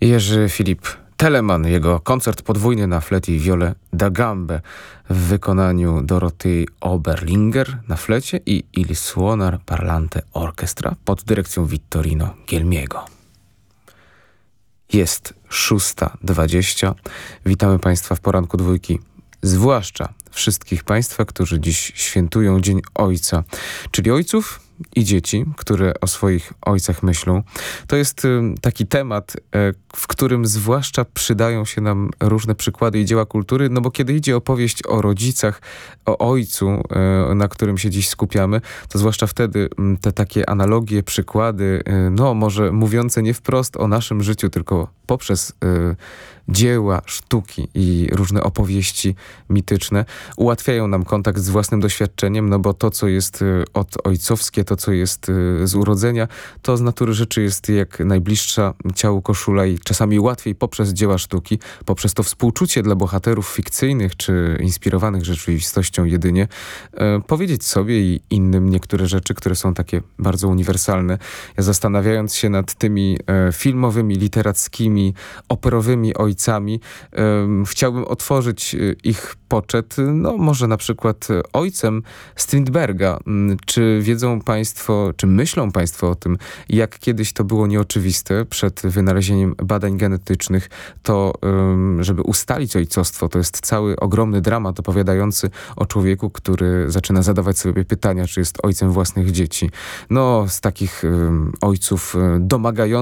Jerzy Filip Telemann, jego koncert podwójny na flecie i wiole da gambę w wykonaniu Doroty Oberlinger na flecie i Il Suonar Parlante Orchestra pod dyrekcją Vittorino Gelmiego. Jest 6:20. Witamy Państwa w poranku dwójki, zwłaszcza wszystkich Państwa, którzy dziś świętują Dzień Ojca, czyli ojców i dzieci, które o swoich ojcach myślą. To jest taki temat, w którym zwłaszcza przydają się nam różne przykłady i dzieła kultury, no bo kiedy idzie opowieść o rodzicach, o ojcu, na którym się dziś skupiamy, to zwłaszcza wtedy te takie analogie, przykłady, no może mówiące nie wprost o naszym życiu, tylko poprzez dzieła, sztuki i różne opowieści mityczne ułatwiają nam kontakt z własnym doświadczeniem, no bo to, co jest odojcowskie, to, co jest z urodzenia, to z natury rzeczy jest jak najbliższa ciału koszula i czasami łatwiej poprzez dzieła sztuki, poprzez to współczucie dla bohaterów fikcyjnych czy inspirowanych rzeczywistością jedynie, powiedzieć sobie i innym niektóre rzeczy, które są takie bardzo uniwersalne. Ja zastanawiając się nad tymi filmowymi, literackimi, operowymi ojcami, chciałbym otworzyć ich poczet, no może na przykład ojcem Strindberga. Czy wiedzą Państwo, czy myślą Państwo o tym, jak kiedyś to było nieoczywiste przed wynalezieniem badań genetycznych, to żeby ustalić ojcostwo, to jest cały ogromny dramat opowiadający o człowieku, który zaczyna zadawać sobie pytania, czy jest ojcem własnych dzieci. No, z takich ojców domagających